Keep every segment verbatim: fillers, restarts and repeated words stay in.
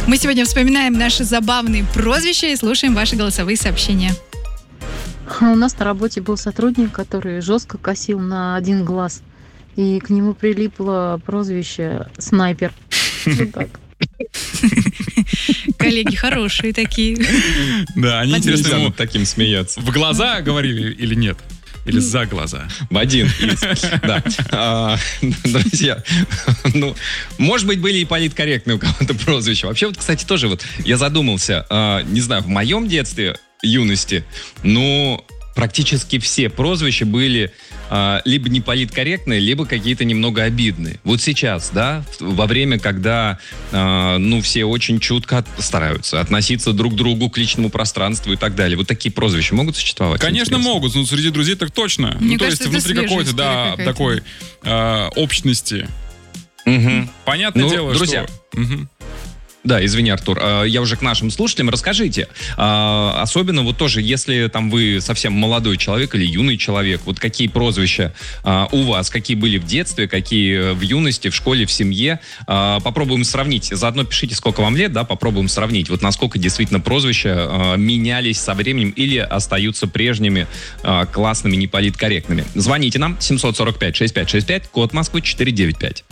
Мы сегодня вспоминаем наши забавные прозвища и слушаем ваши голосовые сообщения. У нас на работе был сотрудник, который жестко косил на один глаз. И к нему прилипло прозвище «снайпер». Вот так. Коллеги хорошие такие. Да, они, интересно, ему таким смеяться. в глаза говорили или нет? Или за глаза? В один из. Да. А, друзья, ну, может быть, были и политкорректные у кого-то прозвища. Вообще, вот, кстати, тоже вот я задумался, а, не знаю, в моем детстве, юности, ну, практически все прозвища были а, либо неполиткорректные, либо какие-то немного обидные. Вот сейчас, да, во время, когда, а, ну, все очень чутко от, стараются относиться друг к другу, к личному пространству и так далее. Вот такие прозвища могут существовать? Конечно, интересно? могут, но среди друзей так точно. Мне ну, то кажется, есть это внутри какой-то, да, какая-то. такой э, общности. Угу. Понятное Ну, дело, друзья, что... Мгм. Да, извини, Артур, а, я уже к нашим слушателям. Расскажите, а, особенно вот тоже, если там вы совсем молодой человек или юный человек, вот какие прозвища а, у вас, какие были в детстве, какие в юности, в школе, в семье. А, попробуем сравнить. Заодно пишите, сколько вам лет, да, попробуем сравнить. Вот насколько действительно прозвища а, менялись со временем или остаются прежними, а, классными, неполиткорректными. Звоните нам семь сорок пять шестьдесят пять шестьдесят пять, код Москвы четыре девять пять.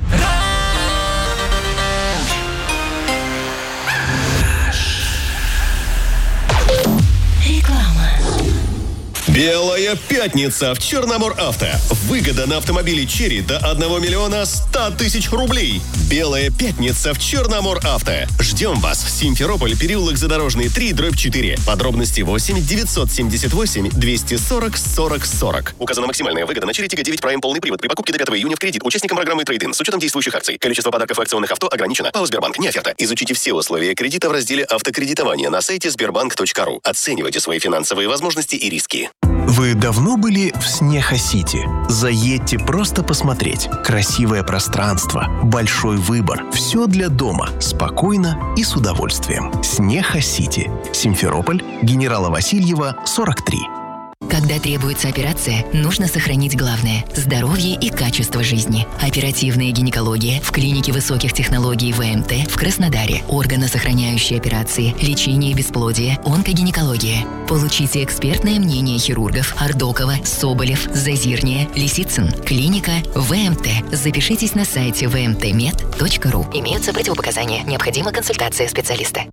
Белая пятница в Черномор-Авто. Выгода на автомобили Черри до один миллиона сто тысяч рублей. Белая пятница в Черномор-Авто. Ждем вас в Симферополь, переулок Задорожный, три, дробь четыре. Подробности восемь девятьсот семьдесят восемь двести сорок сорок сорок. Указана максимальная выгода на Черри Тига девять Prime полный привод при покупке до пятого июня в кредит участникам программы Трейд-ин с учетом действующих акций. Количество подарков и акционных авто ограничено. ПАО «Сбербанк» не оферта. Изучите все условия кредита в разделе «Автокредитование» на сайте сбербанк точка ру. Оценивайте свои финансовые возможности и риски. Вы давно были в Снеха-Сити? Заедьте просто посмотреть. Красивое пространство, большой выбор. Все для дома. Спокойно и с удовольствием. Снеха-Сити. Симферополь, Генерала Васильева, сорок три. Когда требуется операция, нужно сохранить главное – здоровье и качество жизни. Оперативная гинекология в клинике высоких технологий ВМТ в Краснодаре. Органосохраняющие операции, лечение бесплодия, онкогинекология. Получите экспертное мнение хирургов Ардокова, Соболев, Зазирния, Лисицын. Клиника ВМТ. Запишитесь на сайте вэ эм тэ мед точка ру. Имеются противопоказания. Необходима консультация специалиста.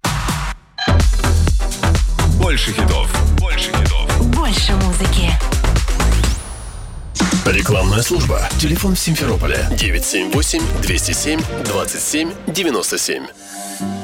Больше хитов. Больше хитов. Больше музыки. Рекламная служба. Телефон в Симферополе девять семь восемь двести семь двадцать семь девяносто семь.